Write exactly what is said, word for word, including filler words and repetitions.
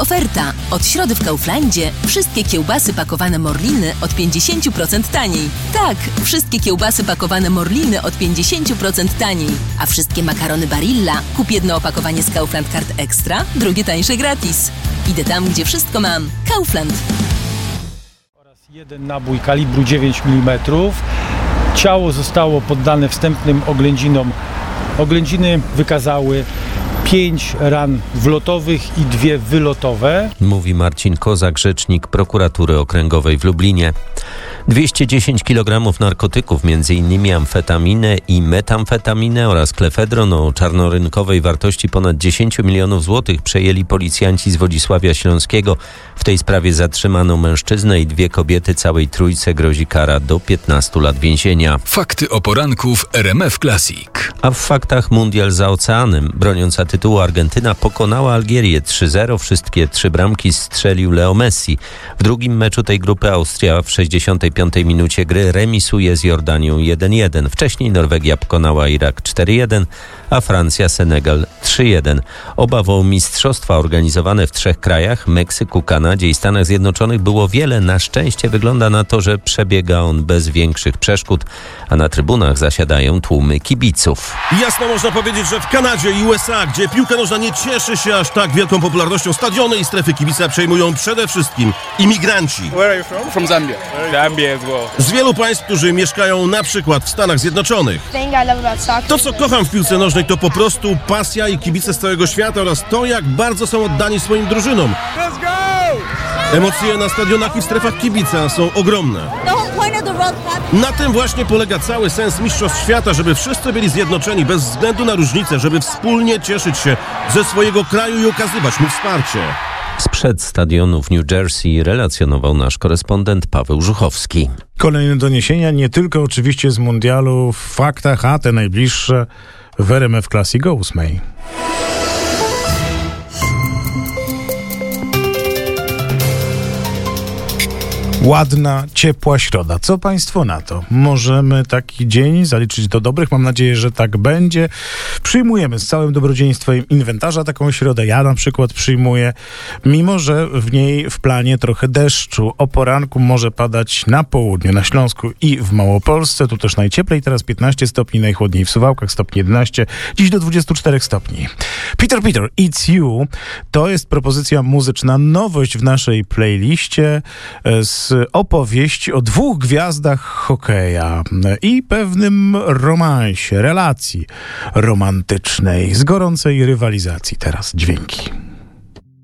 Oferta. Od środy w Kauflandzie wszystkie kiełbasy pakowane Morliny od pięćdziesiąt procent taniej. Tak, wszystkie kiełbasy pakowane Morliny od pięćdziesiąt procent taniej. A wszystkie makarony Barilla kup jedno opakowanie z Kaufland Card Extra, drugie tańsze gratis. Idę tam, gdzie wszystko mam. Kaufland. Oraz jeden nabój kalibru dziewięć milimetrów. Ciało zostało poddane wstępnym oględzinom. Oględziny wykazały pięć ran wlotowych i dwie wylotowe. Mówi Marcin Kozak, rzecznik prokuratury okręgowej w Lublinie. dwieście dziesięć kilogramów narkotyków, między innymi amfetaminę i metamfetaminę oraz klefedron o czarnorynkowej wartości ponad dziesięć milionów złotych przejęli policjanci z Wodzisławia Śląskiego. W tej sprawie zatrzymano mężczyznę i dwie kobiety. Całej trójce grozi kara do piętnastu lat więzienia. Fakty o poranku w R M F Classic. A w faktach mundial za oceanem. Broniąca tytułu Argentyna pokonała Algierię trzy zero. Wszystkie trzy bramki strzelił Leo Messi. W drugim meczu tej grupy Austria w sześćdziesiątej piątej minucie gry remisuje z Jordanią jeden jeden. Wcześniej Norwegia pokonała Irak cztery jeden, a Francja Senegal trzy jeden. Oba o mistrzostwa organizowane w trzech krajach, Meksyku, Kanadzie i Stanach Zjednoczonych, było wiele. Na szczęście wygląda na to, że przebiega on bez większych przeszkód, a na trybunach zasiadają tłumy kibiców. Jasno można powiedzieć, że w Kanadzie i U S A, gdzie piłka nożna nie cieszy się aż tak wielką popularnością, stadiony i strefy kibica przejmują przede wszystkim imigranci. Where are you from? From Zambia. Zambia as well. Z wielu państw, którzy mieszkają na przykład w Stanach Zjednoczonych. To, co kocham w piłce nożnej, to po prostu pasja i kibice z całego świata oraz to, jak bardzo są oddani swoim drużynom. Let's go! Emocje na stadionach i w strefach kibica są ogromne. Na tym właśnie polega cały sens Mistrzostw Świata, żeby wszyscy byli zjednoczeni bez względu na różnice, żeby wspólnie cieszyć się ze swojego kraju i okazywać mu wsparcie. Sprzed stadionu w New Jersey relacjonował nasz korespondent Paweł Żuchowski. Kolejne doniesienia, nie tylko oczywiście z mundialu w faktach, a te najbliższe w R M F Classic o ósmej. Ładna, ciepła środa. Co państwo na to? Możemy taki dzień zaliczyć do dobrych? Mam nadzieję, że tak będzie. Przyjmujemy z całym dobrodziejstwem inwentarza taką środę. Ja na przykład przyjmuję, mimo że w niej w planie trochę deszczu. O poranku może padać na południu, na Śląsku i w Małopolsce. Tu też najcieplej, teraz piętnaście stopni, najchłodniej w Suwałkach, stopni jedenaście, dziś do dwudziestu czterech stopni. Peter Peter, It's You, to jest propozycja muzyczna, nowość w naszej playliście z opowieści o dwóch gwiazdach hokeja i pewnym romansie, relacji romantycznej, z gorącej rywalizacji. Teraz dźwięki.